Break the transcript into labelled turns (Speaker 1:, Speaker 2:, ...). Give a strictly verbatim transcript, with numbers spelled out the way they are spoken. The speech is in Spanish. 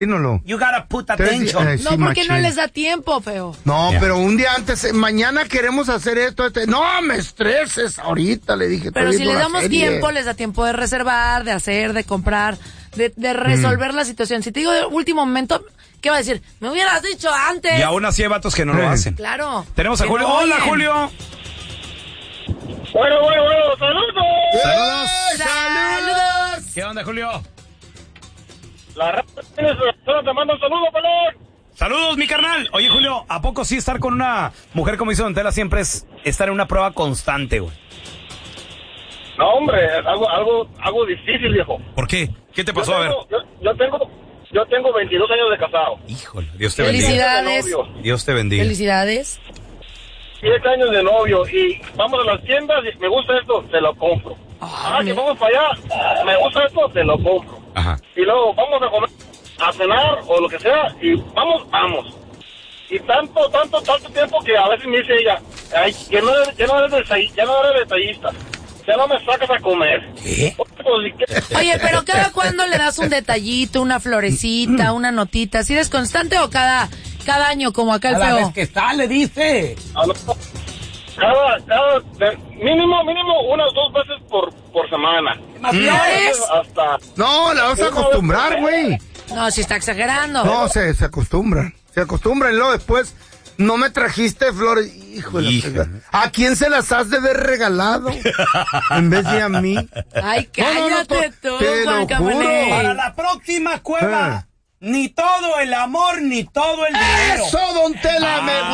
Speaker 1: No,
Speaker 2: you gotta put attention.
Speaker 1: Eh, sí,
Speaker 3: no, porque
Speaker 1: machín.
Speaker 3: no les da tiempo, feo.
Speaker 1: No,
Speaker 2: Yeah.
Speaker 1: pero un día antes, eh, mañana queremos hacer esto, este. No, me estreses ahorita, le dije.
Speaker 3: Pero
Speaker 1: estoy
Speaker 3: si
Speaker 1: viendo
Speaker 3: les
Speaker 1: la
Speaker 3: damos
Speaker 1: serie.
Speaker 3: tiempo, les da tiempo de reservar, de hacer, de comprar, de, de resolver mm. la situación. Si te digo de último momento, ¿qué va a decir? Me hubieras dicho antes.
Speaker 2: Y aún así hay vatos que no lo hacen.
Speaker 3: Claro.
Speaker 2: Tenemos a Julio.
Speaker 3: No
Speaker 2: Hola,
Speaker 3: oyen.
Speaker 2: Julio.
Speaker 4: Bueno, bueno, bueno, saludos.
Speaker 2: Saludos.
Speaker 3: Saludos.
Speaker 2: ¿Qué onda, Julio?
Speaker 4: La raza te manda un saludo, pelón.
Speaker 2: Saludos, mi carnal. Oye, Julio, ¿a poco sí estar con una mujer como hizo Don Tela siempre es estar en una prueba constante, güey?
Speaker 4: No, hombre, es algo, algo, algo difícil, viejo.
Speaker 2: ¿Por qué? ¿Qué te pasó?
Speaker 4: Yo
Speaker 2: A ver.
Speaker 4: tengo, yo, yo tengo, yo tengo veintidós años de casado.
Speaker 2: Híjole, Dios te bendiga.
Speaker 3: Felicidades.
Speaker 2: Dios te bendiga.
Speaker 3: Felicidades.
Speaker 4: siete años de novio y vamos a las tiendas y me gusta esto, te lo compro.
Speaker 3: Ah,
Speaker 4: Ah, que vamos para allá, me gusta esto, te lo compro.
Speaker 2: Ajá.
Speaker 4: Y luego vamos a comer, a cenar o lo que sea y vamos, vamos. Y tanto, tanto, tanto tiempo que a veces me dice ella, ay, que no eres, ya no eres detallista, ya no eres detallista, ya no me sacas a comer.
Speaker 2: ¿Qué?
Speaker 3: Oye, pero cada cuándo le das un detallito, una florecita, una notita, ¿si eres constante o cada cada año como acá el
Speaker 2: Cada
Speaker 3: feo?
Speaker 2: vez que está, le dice.
Speaker 4: Cada, cada, de- mínimo, mínimo unas dos veces por, por semana.
Speaker 3: ¿Flores?
Speaker 4: Hasta...
Speaker 1: No, la vas a acostumbrar, güey.
Speaker 3: No, si está exagerando.
Speaker 1: No, se, se acostumbran. Se acostumbran y luego después, no me trajiste flores. Hijo de la
Speaker 2: Híjole.
Speaker 1: fregada. ¿A quién se las has de ver regalado? En vez de a mí.
Speaker 3: Ay,
Speaker 1: No, no, no,
Speaker 3: cállate
Speaker 1: to-
Speaker 3: tú,
Speaker 1: te lo
Speaker 3: Juan Camaney.
Speaker 1: juro.
Speaker 2: Para la próxima cueva,
Speaker 1: Ah.
Speaker 2: ni todo el amor, ni todo el dinero.
Speaker 1: Eso, Don Tela,
Speaker 2: Ah.
Speaker 1: me